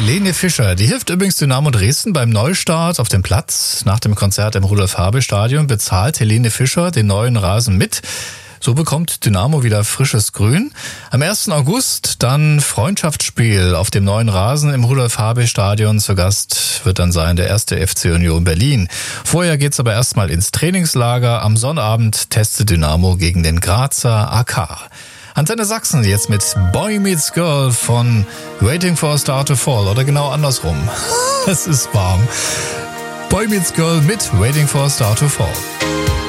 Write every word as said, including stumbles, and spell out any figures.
Helene Fischer, die hilft übrigens Dynamo Dresden beim Neustart auf dem Platz. Nach dem Konzert im Rudolf-Habe-Stadion bezahlt Helene Fischer den neuen Rasen mit. So bekommt Dynamo wieder frisches Grün. Am ersten August dann Freundschaftsspiel auf dem neuen Rasen im Rudolf-Habe-Stadion. Zu Gast wird dann sein der erste F C Union Berlin. Vorher geht's aber erstmal ins Trainingslager. Am Sonnabend testet Dynamo gegen den Grazer A K. Antenne Sachsen jetzt mit Boy Meets Girl von Waiting for a Star to Fall. Oder genau andersrum. Es ist warm. Boy Meets Girl mit Waiting for a Star to Fall.